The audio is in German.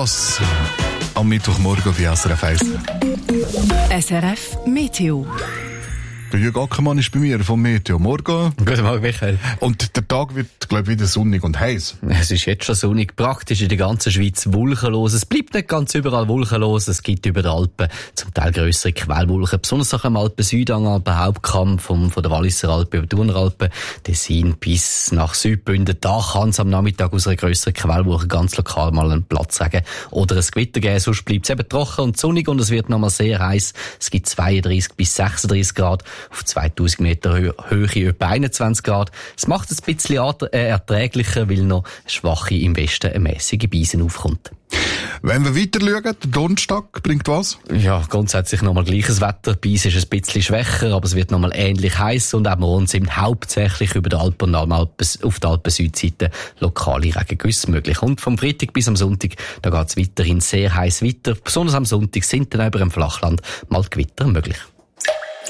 das am Mittwochmorgen bei SRF 1. SRF Meteo. Der Jürg Ackermann ist bei mir vom Meteo. Morgen. Guten Morgen, Michael. Und der Tag wird, glaube ich, wieder sonnig und heiß. Es ist jetzt schon sonnig, praktisch in der ganzen Schweiz wolkenlos. Es bleibt nicht ganz überall wolkenlos. Es gibt über den Alpen zum Teil grössere Quellwolken, besonders auch am Alpen-Südangalpen, Hauptkamm von der Walliser Alpe über die Thuneralpen, Tessin bis nach Südbünden. Da kann es am Nachmittag aus einer grösseren Quellwolke ganz lokal mal einen Platzregen oder ein Gewitter geben. Sonst bleibt es eben trocken und sonnig und es wird nochmal sehr heiß. Es gibt 32 bis 36 Grad. Auf 2000 Meter Höhe etwa 21 Grad. Es macht es ein bisschen erträglicher, weil noch schwache im Westen eine mässige Beisen aufkommt. Wenn wir weiter schauen, der Donnerstag bringt was? Ja, grundsätzlich nochmal gleiches Wetter. Beis ist ein bisschen schwächer, aber es wird nochmal ähnlich heiß und auch morgen sind hauptsächlich über die Alpen und auf der Alpen-Südseite lokale Regengüsse möglich. Und vom Freitag bis am Sonntag, da geht es weiterhin sehr heiß weiter. Besonders am Sonntag sind dann über dem Flachland mal Gewitter möglich.